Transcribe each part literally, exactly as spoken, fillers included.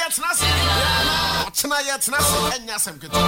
yet nas. Tonight yet nas and yasam kito.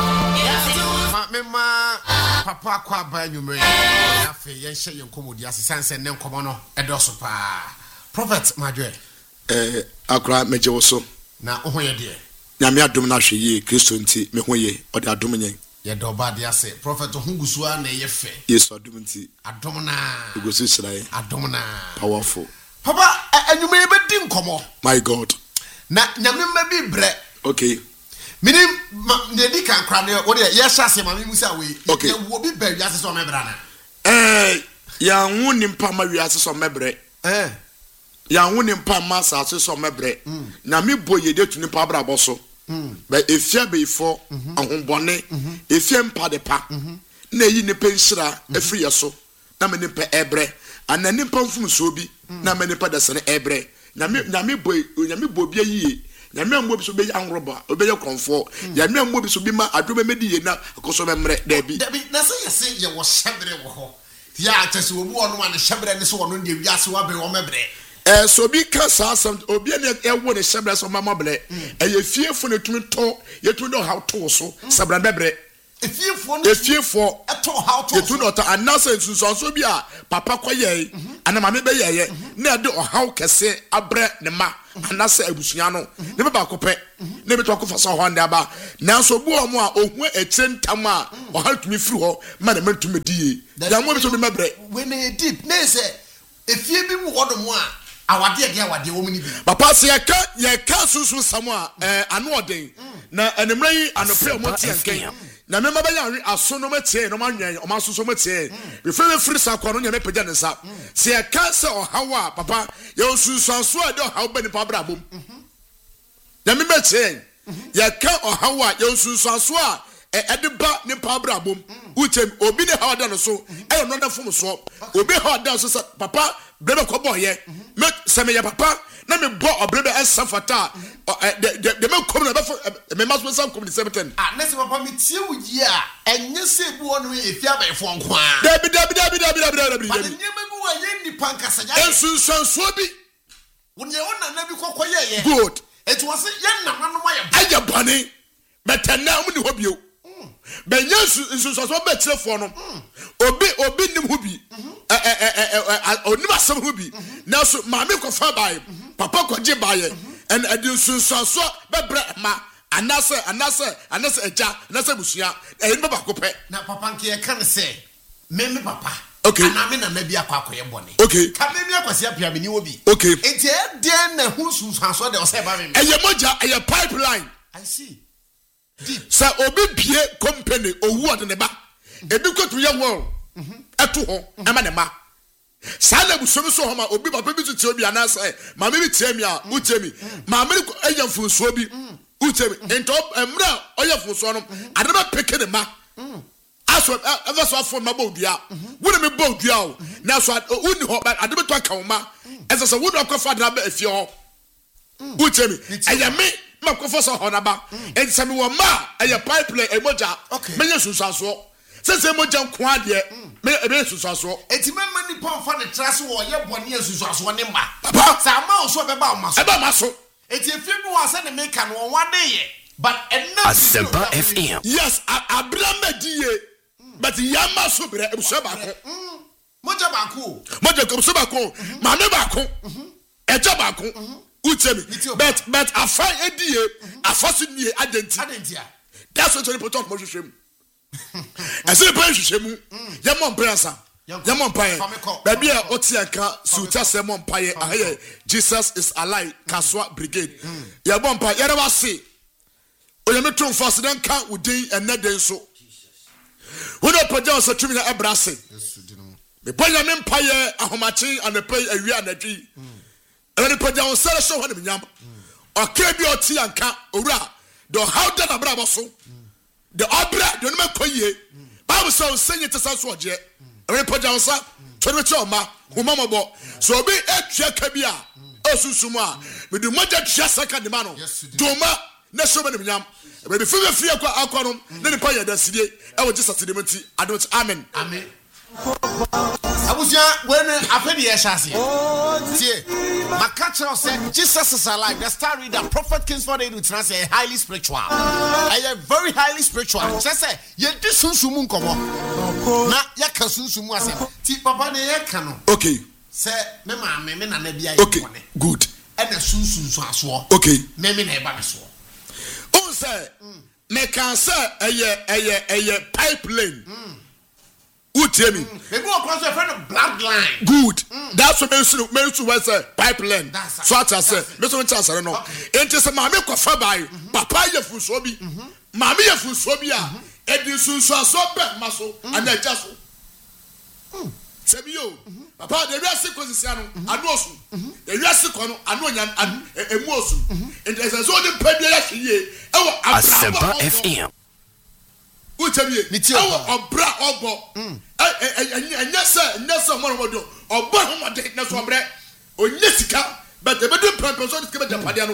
Mama papa kwa ba nyumre. Afi yen hye yen komodi asesanse ne nkomo no edoso pa. Prophet Madwe. Eh akra meje wo so. Na ohoye de. Nyame adom na hweye Kristo nti me hoye ode adom nyen. Ye do ba de ase prophet hungusu a na ye fe. Yesu adom nti. Adom na. Ugosu siraye. Adom na. Powerful. Papa enyume ye bedi nkomo. My God. Na nyame ma bi bre. Okay. Minim ne di kan kra ne wo de ye hyase ma musa we. Okay. Ye wo bi ba wiase so mebra na. Eh ya hu nimpa ma wiase so mebre. Eh. Ya hu nimpa ma sa so mebre. Na me boye de tu nimpa bra boso. But if you be for a hombone, if you mpa de pa, na yi ne penshira efri yeso, na me nipa ebre, and na nipa mfum so bi, na me nipa da sene ebre. Na me na me boy, na me bo bia yi, na me ambo bi so be yanroba, obe ye konfo. Ya me ambo bi so bi ma adome medi ye na akoso memre da bi. Da bi na say yesi ye wo shebre wo ho. Ya atese wo mu onu an shebre ne so wono de wiase wa be wo mebre. Eh so bi ka sa sam obi na e wo ne shebre so mama ble e ye fiefo ne tumi to ye tumi do how to so sabra bebre e fiefo ne e fiefo e to how to ye tumi do ta anasa nsunso so bi a papa koye ana mame be ye na de o how kese abre ne ma anasa abusua no ne be ba kope ne be to ko fa so ho ande aba na so bu o mo a ohu etentam a o ha tumi firi ho ma na mentumi die ya mo bi so bi mebre we ne deep ne say e fie bi mu hodo mo a awade ade awade wo mini bi papa se yeka yeka susu samoa eh anu oden na enemra yi anope mo tienken na me maba ya aso no matie no manwen o masoso matie be fere firi sakwa no nyame pagya ne sa se yeka se o hawa papa ye osusu anso ade o hawo bani pa brabom na me matie yeka o hawa ye osusu anso a ede ba ne pa brabom utem obi ne hawa da no so e no da fom so obi hawa da so papa brebe ko boye me se me ya papa na me bo obrebe esafata de de me kom na be me maso sam kom de seventeen ah na se papa me tie wo yi a enye se bi wono e fi abaifo nko a da bi da bi da bi da bi da bi da bi but enye me bi wo ye ni pankasa ya ensunsunso bi wonye wona na bi kokoye ye good it was ye na nanu ma ye aye bane betana mu ni hobio ben yesu nsunsunso be tirefo no obi obi nim hobi eh eh eh onim asem hobi na so maame ko fa bae papa ko je bae en adin sunsunso be bre ma anase anase anase eja anase busua eh ni baba ko pe na papa nke ye kan se me me papa okay na me na na bi akwa akoye bone okay ka me mi akwasi apia me ni obi okay enti e den na hu sunsunso de o se ba me eye moja eye pipeline I see deep sa obi bie company owu ode ne ba ebi ko to ye won eto ho ema ne ma sa na busomi so ho ma obi papa bi to tie obi anase ma me bi tie mi a utemi ma me ko eyamfu so obi utemi ento emra oyamfu so no ade ba peke ne ma aso ever so afọ ma bodua wo me bodua o na so uni ho ba ade be to aka wo ma ese so wo do akwafa de ba afie ho utemi eyame makofa so ho na ba ensame wo ma eye pipeline emoja menye susaso sese moja nko ade me ebe susaso enti memma ni pamfa ne trase wo ye bone susaso ne ma papa sa ma so be ba o ma so eba ma so enti efi bi wa se ne meka no won de ye but enna Asempa F M yes abrama die but yama so bre ebuso ba ko moja ba ko moja ko so ba ko ma me ba ko eja ba ko utemi but but afa edie afa so nie identity identity that's what we put on mo hwehwem ese pa hwehwemu ya mo mprasa ya mo mpaye ba bia otianka suta se mo mpaye aye Jesus is alive Kaswa brigade ya mo mpaye ya ba se oyame tun fast dan ka udin eneden so wo no paja so tumi na ebrase me ponya me mpaye ahomachi anapai awi anadwi ene paja on sere so ho ne nyam okay bi otianka owura do how da na bra boso the obra do no makoye bible so senye tesa so oje ene paja on sa twere che oma homa mobo so obi etwa ka bi a osusum a me du moja twa saka de ma no doma na so be ne nyam be fi be fi akwa akwa no ne ne pa ya da sidie e wo Jesus de menti adot amen amen Abusia when afedi yeshase. See, my catcher said Jesus is alive. The star reader, Prophet Kingsford Edu say highly spiritual. I am very highly spiritual. Just say ye dis sunsumu nkomo. Na ya ka sunsumu asem. Ti papa ne ye ka no. Okay. Say me ma me me na na bia ye okay. Good. And the sunsunsu aso. Okay. Me me na e ba me so. On say me can say eye eye eye pipeline. Who tell me? They go across a friend of bloodline. Good. Mm. That's what makes you makes you say pipeline. So I say, Mister Chance, I don't know. It is a mammy coffee by Papa Yafusobi, Mammy Yafusobia, and this is so bad muscle, and I just Sabio, Papa, the rest of Cosiano, and Mosu, the rest of Cono, and Noyan, and Mosu, and there's a zone of Pedro here. Oh, Asempa F M. Who tell me? Oh, bra, oh, bo. And yes, sir, yes, someone will do. Or bon, what take no sombre. Or Jessica, but the better purpose of the Padiano.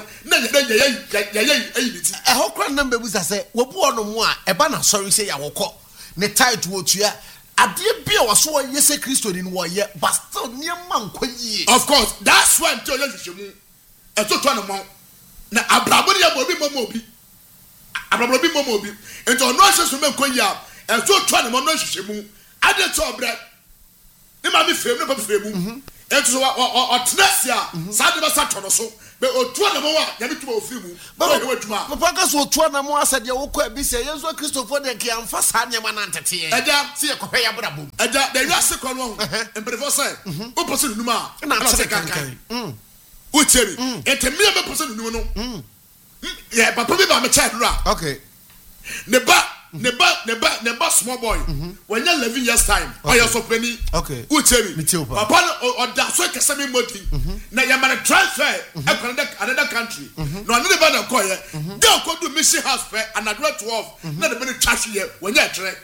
A whole crowd number was I say, what one on one, a banner, sorry, say I will call. Ne tied to what you are. I did be a so yes, a Christian in one year, but still near monk. Of course, that's why I'm telling you. A total amount. Now, a Brabonia will be Momobi. Abrabobi Momobi. And to no sense to make Koya, and so trying to manage him. I did so bread. The mammy frame, no frame. And so, or Tnesia, Sadaba Saturn so, but or Twana, Yamito Fimu. But Papas will Twana Moa said, you will quite be saying, so Christopher, they can first hand your man antity. And then see a Koya Brabu. And that they are second one, and Prevosa, who person Numa, and I'm saying, who tell me, and a mere person no. Yeah, but probably I'm a child. Okay. Neba, neba, neba, neba, small boy. When you're eleven years time, I also penny. Okay. Who tell me? Papa or that's why Kasami Moti. Now you're going to transfer another country. No, another band of choir. Don't go to Mission House Fair and I got twelve. Not a minute trash here when you're trained.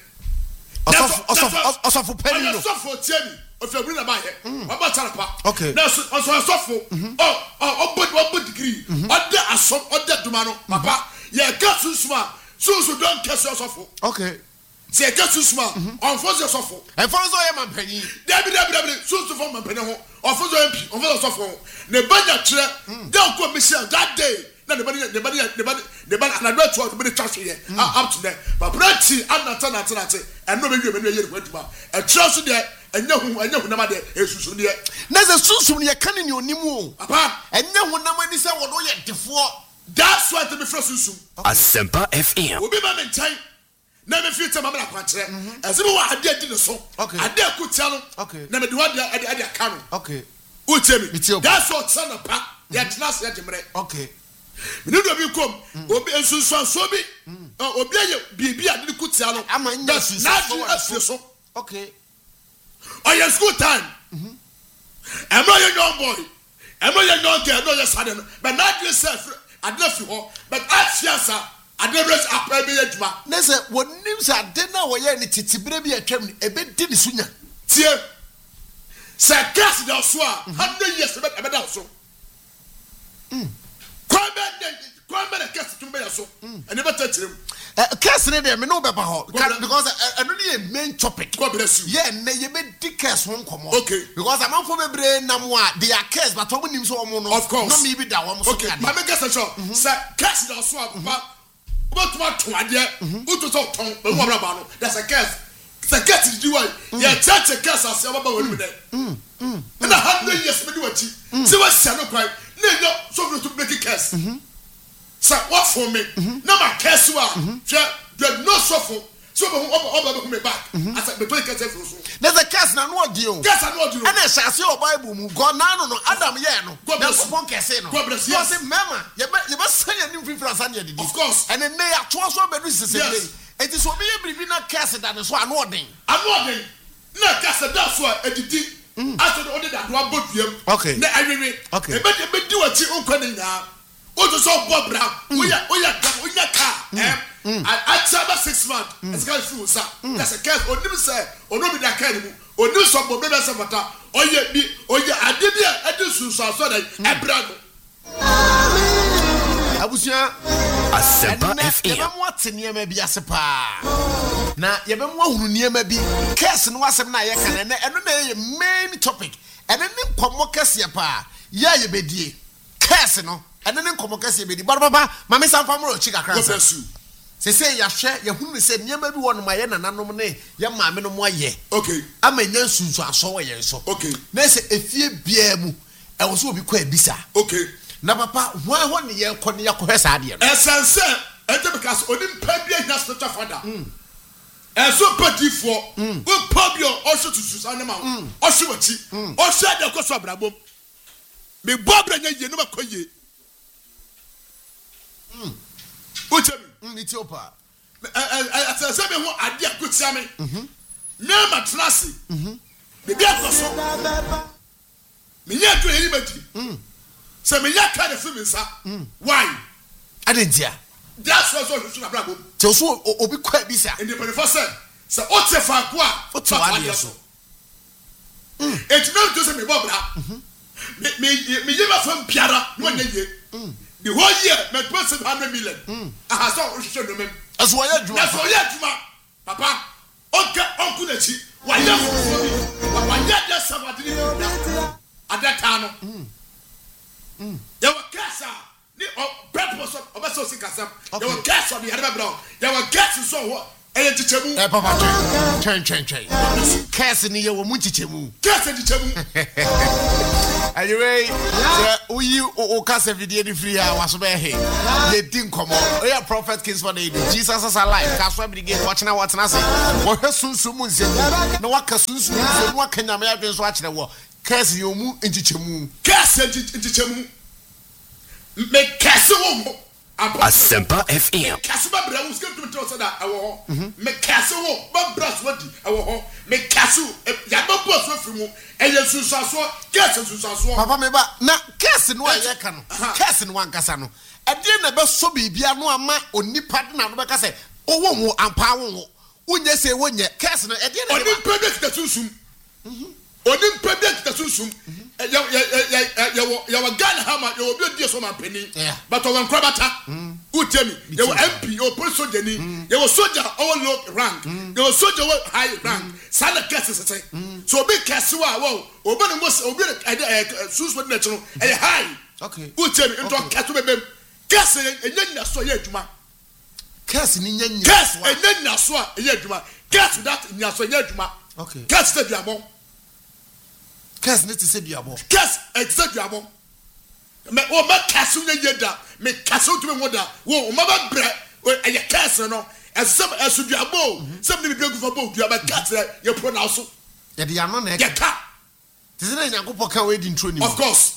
Also for penny. Also for Jenny. If you're bringing about it, about Tarapa. Okay. Now, also a software. Oh, oh, but what would degree? What there are some other Dumano, Papa. Yeah, get too smart. So, so don't catch yourself. Okay. Say, get too smart. On force yourself. And for so I'm a penny. Debbie, Debbie, Debbie, so to form a penny. Or for so M P, or for the software. The budget, don't go Michelle that day. The body, the body, the body, the body, and I don't want to be the trash here. Up to there. But Pranty, I'm not turning to and no maybe you went to a trust there. And no, I know no matter is Susunia. There's a Susunia canning your Nimu. Apart, and no one nobody said what do yet before. That's why to be first Susu. Asempa F M. Will be my time. Never feel to Mamma Quantre. As if I did the song. Okay. I dare could tell him. Okay. Never do what at the cannon. Okay. Who tell me? That's what son of Pat. Yet last year. Okay. We need to come. Obi and Susan Sobi. Obi, Bibi, I didn't could tell him. I'm not so. Okay. Oh, your school time. I'm not your young boy. I'm not your young girl. No, your son. But not yourself. I left you all. But as yes, sir, I never up every edge. Listen, what news I didn't know where any titty baby a trembling a bit did sooner. Tear. Sir Cassidy Oswa, hundred years about also. Quite bad, quite bad, a Cassidy to me also. I never touched him. Cassidy, I know about because I don't need a main topic. God bless you. Yeah, you made dickers won't come. Okay. Because I'm not for my brain, Namwa, they are cares, but when you saw one, of course. No, maybe that one. Okay, my guess is sure. Sir Cassidy Oswa, but what to idea? Who to talk to? But what about that's a case. The cat is doing. Yeah, touch a case as about one minute. And a hundred years, but do what you see what's Sano cry. No, so to make a case. So what for me? No, my case you are. There's no suffer. So I'm me back. I said, the play case. There's a case now, no deal. Yes, I know you. And I shall see your Bible. God, no, no, Adam, yeah, no. God bless you. God bless you. Yes, Mama, you must say a new people. Of course. And then they are twice so many. Yes. It is for me every not cast that is one warning. I'm warning. No cast that's why I did. After the order that one book you. Okay. I mean, okay. But you do what you open now. What is all Bob Brown? We are, we are, we are car. I travel six months. It's going through, sir. That's a case. Or never say, or no be that kind of, or no some of them as a matter. Or yet be, or yet I did it. I do so so that I brag. Abusia Asempa F M. Yebem what niema bi ase pa. Na yebem wa hunu niema bi. Case no asem na ye kan na eno na main topic. Eno ne nkomo kase pa. Ya yebedie. Case no eno ne nkomo kase yebedi. Baba baba mama samfa mo chi kakra. God bless you. Se se ya hwe ya hunu se niema bi wonu ma ye nananom ne ye maame no mo aye. Okay. Ama nya sunsu aso wo ye so. Okay. Na se efie bia mu e wo so obi kwa ebisa. Okay. Na papa why ho ne ye kɔ ne yakɔ hwesa ade no. Essence ente because onim bia nya spiritual father. Mm. Enso padifo. Mm. Wo pabio also to susan na ma. Ohwe wati. Ohwe de koso abrabom. Me bobra nya ye no makoye. Mm. Uchemi. Mm, Ethiopia. Essence me ho ade akutia me. Mhm. Na matrasi. Mhm. Me bia koso. Me nya to eri bati. Mm. So me ya kind of film inside. Why? I didn't hear. That's what you should have done. So so obi kwa bi sa. In the twenty-first century. So what if I go? What what so? Mm. It no to say me bobra. Me me me never from piara no na ye. The whole year me twenty one hundred million. Ah so we should know me. As why you? That's why you juma. Papa, okay, uncle na chi. Why you for me? Why you just somebody at that time? Mm. There were cats ni purpose of obaso sikasam. There were cats on the other brown. There were cats so what? Eh chichemu. Eh papa train train train. Cats ni ye wo mu chichemu. Cats chichemu. Anyway, so we o kasa video ni free ah waso be he. Ye din komo. Oya prophet Kings for the Jesus is alive. Kaso be again watching na what na say. Wo hwe sunsun mu nse. Na waka sunsun mu no waka nyame adwen so akere wo. Cats yo mu chichemu. Cats chichemu. Me kase wo Asempa F M. Kase ba bra wo skem to tell say that awo ho. Me kase wo ba bra so di awo ho. Me kase ya ba boss wo fi mu. Eye sunsaso, kase sunsaso. Papa me ba na kase no aye ka no. Kase no ankasa no. E de na be so bibia no ama onipa na no be ka say owo wo ampa wo. Unye se wonye kase no e de na. Oni predict the sunsum. Mhm. Oni predict the sunsum. Ya ya ya ya ya wa Ghana hama ya obi odi so man pani but o wan krabata utemi ya wa M P o police soldier ni ya wa soldier o low rank ya wa soldier o high rank sana case say so obi case wa wo obi no mos obi sus what na chiro e high okay utemi into case bebem case enya nya so ya adwuma case ni nya nya case enya nya so ya adwuma case that nya so ya adwuma okay case te biamo Kes ne se biabo. Kes exact biabo. Me o ma kasu nya yeda. Me kasu to me woda. Wo o ma ba bre. E ye kes no. Esem esu biabo. Sem ne bi gu for bo biaba kat ye pronounce. Ye de ano na e. Ye ka. Tise na Nyankopɔ ka we di intro ni. Of course.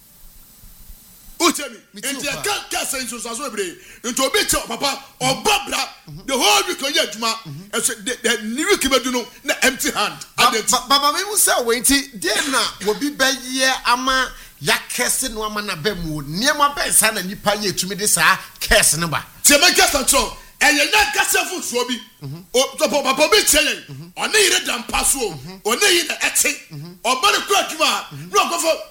Utemi. Enti ye ka kes in so so ebre. Enti obi che papa obabra the whole week on ye adwuma. Eso the new week bedu no na empty hand. Baba me mu say we nti de na wo bi ba ye ama ya kese no ama na ba mu niema ba sa na nipa ye tumi de sa kese ne ba. Tie me kese control. Eye na kese fu so bi. O papa bi che yen. One yire dan paso. One yire ete. Oba ne kura adwuma. No go for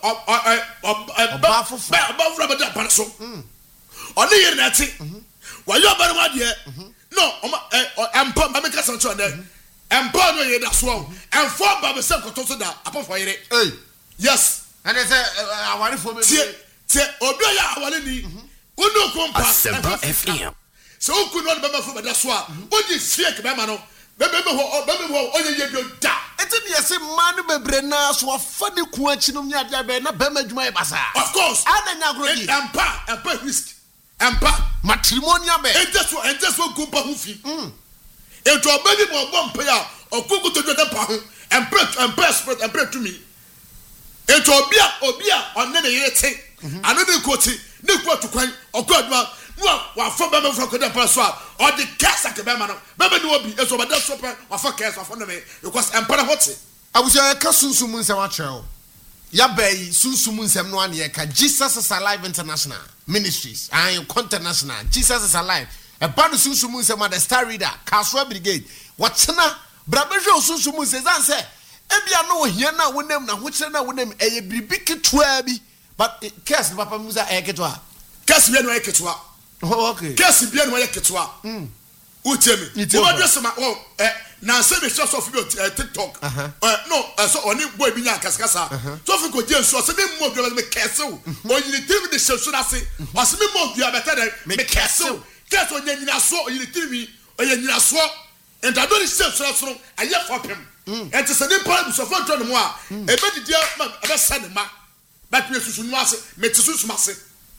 oba fufu. Ba ba fura ba da paso. One yire na ete. Wa yo ba ma de. No, empa ba me kese control there. Empa no yire da so. Enfo ba be se koto so da apofo yire. Hey. Yes. And they say awari for me. Tie tie obi ya awari ni. Unu ko mpa. Asempa F M. So who no be for be da so a. Odi fake be ma no. Be be ho be be ho onye ye bi da. Eti be say man bebre na so afa de ku achi no nya dia be na be ma dwuma e basa. Of course. Ana nya grodi. Empa, empa risk. Empa matrimonial be. Enti so enti so ku pa hu fi. Mm. Eto obedi mo bo mpa ya okuku to de pa ho. Empa empa spirit empa to me. Eto obia obia onne ne yire te. Ano ne koti ne ku atukwan okwaduma no wa fo be me fro koda pa so a or the case ke be ma no be be no obi eso be da so pe wa fo case wa fo no me because empara hote abuja ka sunsum nsem atreo ya bai sunsum nsem no ane ka Jesus is Alive International Ministries and International Jesus is Alive e ba no sunsum nsem at the Star Reader Kaswa Brigade watena brabehwe sunsum nsem zan se ebia no ohia na wonam na ho kire na wonam eye bibi ketwa bi but case papa musa e ketwa Case bi no ye ketwa. Oh okay. Case bi no ye ketwa. Mm. Utemi. Wo do sama oh eh na say me source of TikTok. Uh no so oni boy bi nya kaskasa. So fi ko je so say me mo do me kese o. O yiri tiri de so na say. O say me mo do better than me kese o. Case o nyina so o yiri tiri o ye nyina so. And I don't say so so I hear for him. And to say the problem so for no more. E be di dia ma e be send ma. But me susu no ase, me tsusu mase.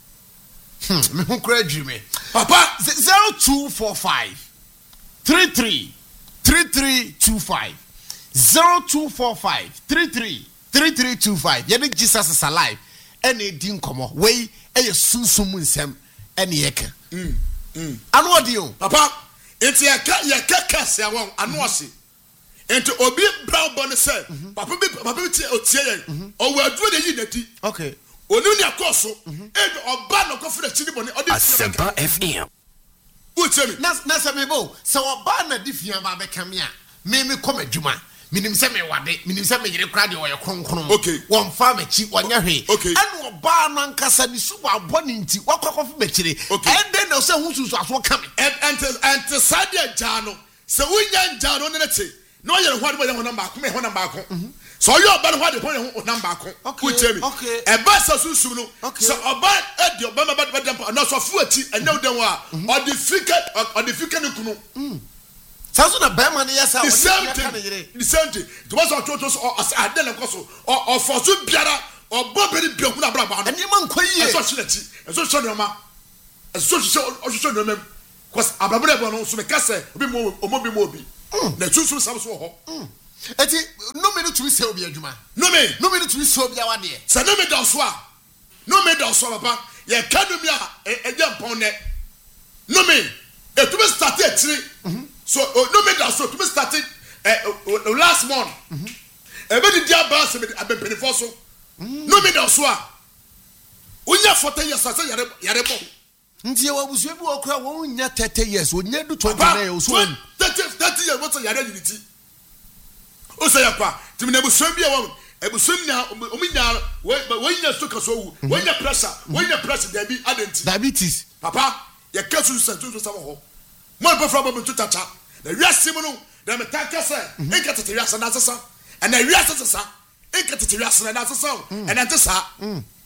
Hmm, me hu kra dwi me. Papa zero two four five three three three three two five zero two four five three three three three two five. Ye Jesus is alive. Ene di nkomo. We e ye sunsum nsem ene ye ka. Mm. Mm. Anu odi o. Papa enti ya ka ya ka kase awon anu ase. Enti obi brown bone say papa bi papa bi tie otie ye. O wa duro de yi nati. Okay. Onu ni akoso e oba no kofre chiri bone odi Asempa F M. Utemi na na se me bo se oba na di fian ba be kam ya me me kom adwuma minim se me wade minim se me yire kra de oye kronkron won fa machi onya hwe anu oba no ankasa ni suba aboni nti wakwakofu mechire and then no se hu susu aso kam and and and sadia jano se wunya jano ne te no yere hwade bo ye ho number ko me ho number ko so you oba no hwade ko ye ho number ko utemi e ba sa susu no so oba e di oba ma ba dem na so fu ati enye dem wa o di fike o di fike ne kunu Saso na bema ne yesa the same thing the same thing to was on totos or as ade na koso or for so biara or boberi bi hu na bra ba no eni man kwaye so chileti so so no ma so so so so no mem cause ababure bo no so me kase obi mo omobi mo obi na tusu sam so ho eti no me no tumi se obi adwuma no me no me no tumi se obi awade se no me do so a no me do so papa ye kanu mi a e je mpon ne no me e tumi start e tiri so no me that so to me started uh, last month e be di dia ba se me abempeni for so no me that so a onya forty years say yare yare bo nti e wabusu bi okra wo nya thirty years onya du twenty-nine years so thirty thirty years what say yare unity o say yakwa timi na busu bi e wo e busu nya o mi nya wo nya so ka so wu wo nya pressure wo nya pressure there be identity diabetes papa ye kasu so so so ho mo be from bo to tacha the wiase mu no dem tanka say e katete wiase na sesa and the wiase sesa e katete wiase na sesa and ante sa